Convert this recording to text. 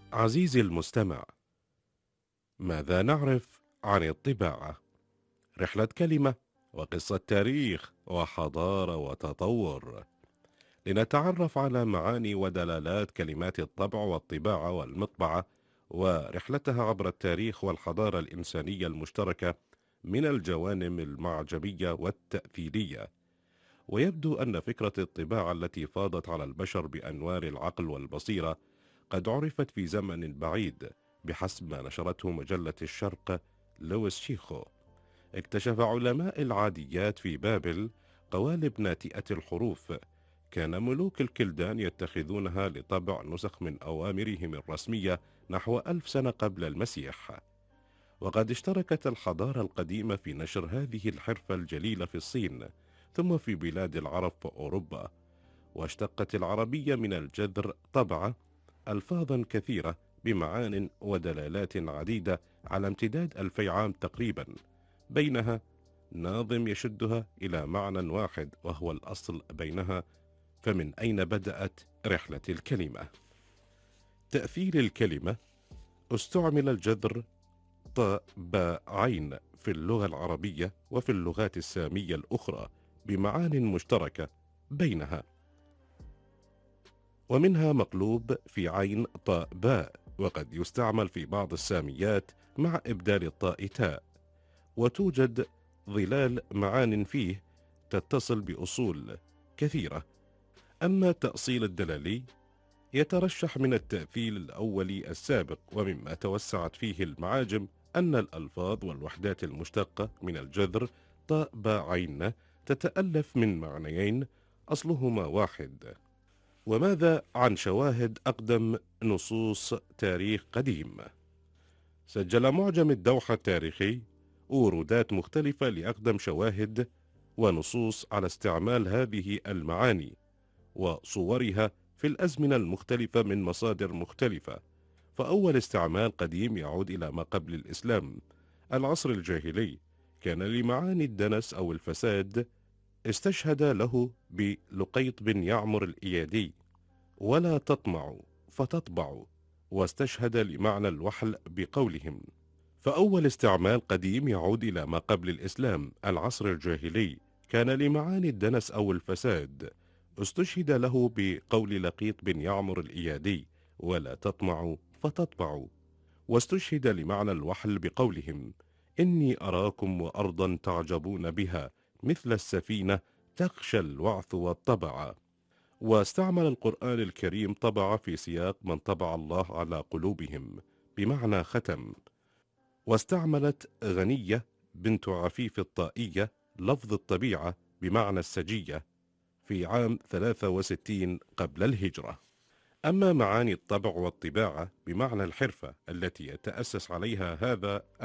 عزيزي المستمع، ماذا نعرف عن الطباعة؟ رحلة كلمة وقصة تاريخ وحضارة وتطور. لنتعرف على معاني ودلالات كلمات الطبع والطباعة والمطبعة ورحلتها عبر التاريخ والحضارة الإنسانية المشتركة من الجوانب المعجبية والتأثيرية. ويبدو أن فكرة الطباعة التي فاضت على البشر بأنوار العقل والبصيرة قد عرفت في زمن بعيد بحسب ما نشرته مجلة الشرق لويس شيخو. اكتشف علماء العاديات في بابل قوالب ناتئة الحروف، كان ملوك الكلدان يتخذونها لطبع نسخ من أوامرهم الرسمية نحو 1000 سنة قبل المسيح. وقد اشتركت الحضارة القديمة في نشر هذه الحرفة الجليلة في الصين، ثم في بلاد العرب وأوروبا. واشتقت العربية من الجذر طبعة ألفاظا كثيرة بمعان ودلالات عديدة على امتداد 2000 عام تقريبا، بينها ناظم يشدها إلى معنى واحد وهو الأصل بينها. فمن أين بدأت رحلة الكلمة؟ تأثير الكلمة: استعمل الجذر طاء باء عين في اللغة العربية وفي اللغات السامية الأخرى بمعان مشتركة بينها، ومنها مقلوب في عين طاء باء، وقد يستعمل في بعض الساميات مع إبدال الطاء تاء. وتوجد ظلال معان فيه تتصل بأصول كثيرة. أما التأصيل الدلالي يترشح من التأثير الأولي السابق، ومما توسعت فيه المعاجم أن الألفاظ والوحدات المشتقة من الجذر طاء باء عين تتألف من معنيين أصلهما واحد. وماذا عن شواهد أقدم نصوص تاريخ قديم؟ سجل معجم الدوحة التاريخي ورودات مختلفة لأقدم شواهد ونصوص على استعمال هذه المعاني وصورها في الأزمنة المختلفة من مصادر مختلفة. فأول استعمال قديم يعود إلى ما قبل الإسلام، العصر الجاهلي، كان لمعاني الدنس أو الفساد. استشهد له بلقيط بن يعمر الإيادي: ولا تطمعوا فتطبعوا. واستشهد لمعنى الوحل بقولهم. فأول استعمال قديم يعود إلى ما قبل الإسلام، العصر الجاهلي، كان لمعاني الدنس أو الفساد. استشهد له بقول لقيط بن يعمر الإيادي: ولا تطمعوا فتطبعوا. واستشهد لمعنى الوحل بقولهم: إني أراكم وأرضا تعجبون بها مثل السفينة تخشى الوعث والطبع. واستعمل القرآن الكريم طبع في سياق من طبع الله على قلوبهم بمعنى ختم. واستعملت غنية بنت عفيف الطائية لفظ الطبيعة بمعنى السجية في عام 63 قبل الهجرة. أما معاني الطبع والطباعة بمعنى الحرفة التي يتأسس عليها هذا